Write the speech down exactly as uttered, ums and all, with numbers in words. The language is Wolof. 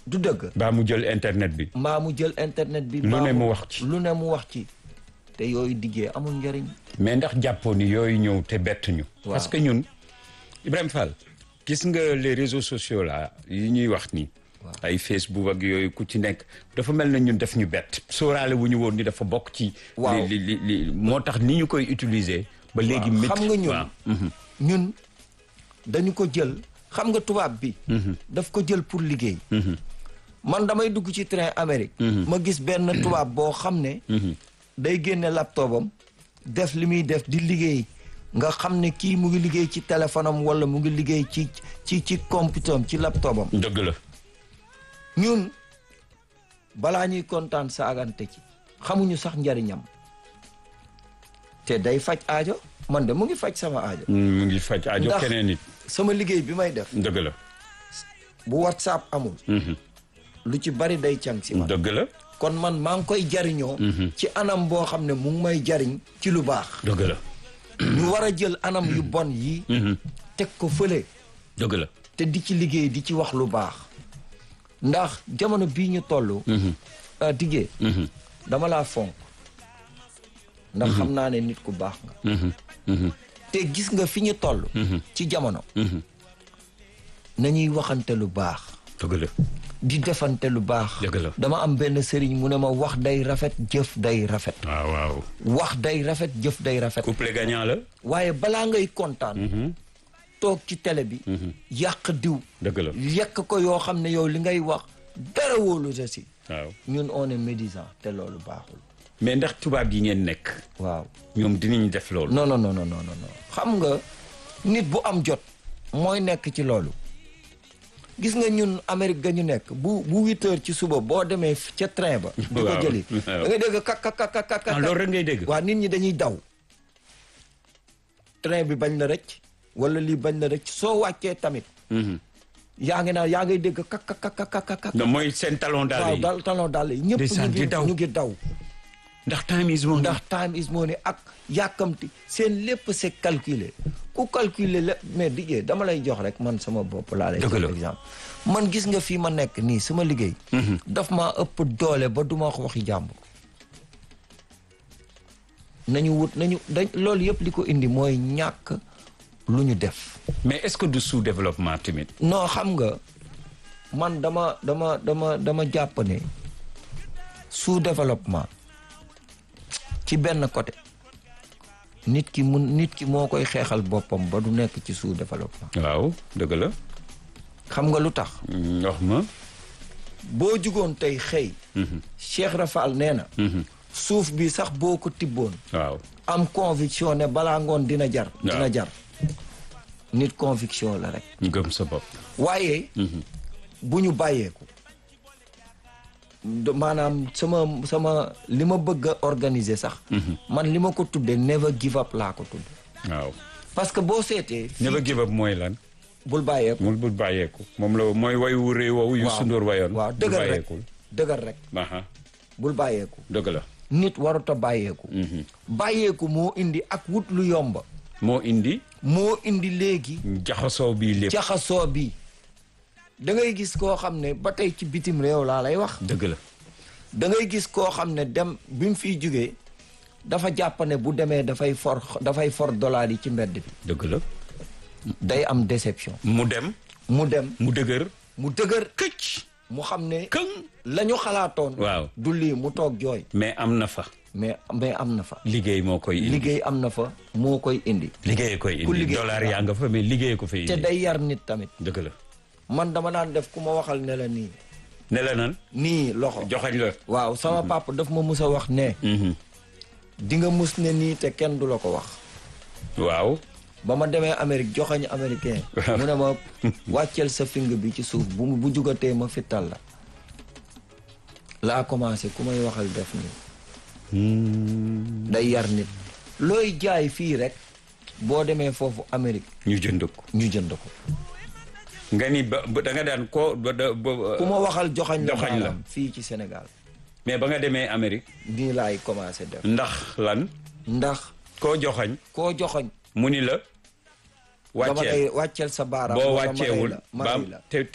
du dëgg. mbaa mu jël internet bi. mbaa mu jël internet bi. lu ne mu wax ci lu ne mu wax ci. te yooyu diggee amul njëriñ. mais ndax jàppoo ni yooyu ñëw te bett ñu. waaw parce que ñun Ibrahima Fall gis nga les réseaux sociaux là yi ñuy wax nii. ay Facebook ak yooyu ku ci nekk dafa mel na ñun def ñu bett. sóoraale wu ñu woon ni dafa bokk ci. waaw li li li moo tax ni ñu koy utiliser. ba léegi métti xam nga ñun. ñun dañu ko jël xam nga tubaab bi. daf ko jël pour liggéey. man damay dugg ci train Amérique. ma gis benn tubaab boo xam ne. day génne laptopam def li muy def di liggéey nga xam ne kii mu ngi liggéey ci téléphone am wala mu ngi liggéey ci ci ci computer am ci laptopam. dëgg la. ñun balaa ñuy kontaan saagante ci xamuñu sax njariñam te day faj aajo man de mu ngi faj sama aajo. mu ngi faj aajo keneen nit. sama liggéey bi may def. dëgg la. bu WhatsApp amul. lu ci bari day càng si man. dëgg la. kon man maa ngi koy jariñoo. ci anam boo xam ne mu ngi may jariñ ci lu baax. dëgg la. ñu war a jël anam yu bon yi. teg ko fële. dëgg la. te di ci liggéey di ci wax lu baax. ndax jamono bii ñu toll. diggee. dama laa fonk. ndax xam naa ne nit ku baax nga. te gis nga fi ñu toll. ci jamono. nañuy waxante lu baax. dëgg la. di defante lu baax. dëgg la. dama am benn sëriñ mu ne ma wax day rafet jëf day rafet. waaw waaw. wax day rafet jëf day rafet. couple gagnant la. waaye balaa ngay kontaan. toog ci télé bi. yàq diw. dëgg la. yàq ko yoo xam ne yow li ngay wax dara wóolu sa si. waaw ñun on est médisant te loolu baaxul. mais ndax tubaab yi ngeen nekk. waaw ñoom dinañ def loolu. non non non non non non xam nga nit bu am jot mooy nekk ci loolu. gis nga ñun Amérique ga ñu nekk bu bu huit heures ci suba boo demee ca train ba. di ko jëli da ngay dégg kak kak kak kak. ah loolu rek ngay dégg. waaw nit ñi dañuy daw. train bi bañ la rëcc wala lii bañ la rëcc soo wàccee tamit. yaa ngi naan yaa ngay dégg kak kak kak kak kak. non mooy seen talon daal waaw yi. dal talon daal yi. ñëpp ñu ngi ñu ngi daw. ndax time is money. ndax time is money ak yàkkamti seen lépp c'est calculé ku calculé lépp mais liggéey dama lay jox rek man sama bopp laa lay jox exemple man gis nga fii ma nekk nii sama liggéey daf maa ëpp doole ba duma wax waxi jàmbur nañu wut nañu dañ loolu yëpp li ko indi mooy ñàkk lu ñu def. mais est-ce que du sous-développement tamit. non xam nga man dama dama dama dama jàpp ne sous-développement ci benn côté nit ki mun nit ki moo koy xeexal boppam ba du nekk ci sous-développement. waaw dëgg la. xam nga lu tax. wax ma. boo jugoon tey xëy. Cheikh Rafal nee na. suuf bi sax boo ko tibboon. waaw am conviction ne balaa ngoon dina jar. dina jar nit conviction la rek. ñu gëm sa bopp. waaye. bu ñu bàyyeeku. maanaam sama sama li ma bëgg a organiser sax. man li ma ko tuddee never give up laa ko tudd. waaw parce que boo seetee. never give up mooy lan. bul bàyyeeku mul bul bàyyeeku moom la mooy way wu réew woowu yu sundoor wayoon. waaw dëgër rek dëgër rek. bul bàyyeeku. dëgg la. nit warut a bàyyeeku. bàyyeeku moo indi ak wut lu yomba. moo indi. moo indi léegi. jaxasoo bi lépp. jaxasoo bi da ngay gis koo xam ne ba tey ci bitim réew laa lay wax. dëgg la. da ngay gis koo xam ne dem bi mu fiy jógee dafa jàpp ne bu demee dafay for dafay for dollar yi ci mbedd bi. dëgg la. day am déception. mu dem. mu dem mu dëgër. mu dëgër këcc. mu xam ne. këng. la ñu xalaatoon. waaw du lii mu toog jooy. mais am na fa. mais mais am na fa. liggéey moo koy indi. liggéey am na fa moo koy indi. liggéey koy indi. ku liggéey dollar yaa nga fa mais liggéey ko fay indi. te day yar nit tamit. dëgg la. man dama daan def ku ma waxal ne la nii. ne la nan. nii loxo joxañ la. waaw sama papa daf ma mus a wax ne. di nga mus ne nii te kenn du la ko wax. waaw. ba ma demee Amérique joxañ américain. mu ne ma wàcceel sa fing bi ci suuf bu bu jugatee ma fittal la. laa commencé ku may waxal def nii. day yar nit. looy jaay fii rek boo demee foofu Amérique. ñu jënd ko. ñu jënd ko. nga ni ba da nga daan ko ba da ku ma waxal joxañ la joxañ la fii ci Sénégal. mais ba nga demee Amérique. nii laay commencé def. ndax lan. ndax. koo joxañ. koo joxañ. mu ni la. wàcceel dama koy wàcceel sa baaraam. boo wàcceewul ba te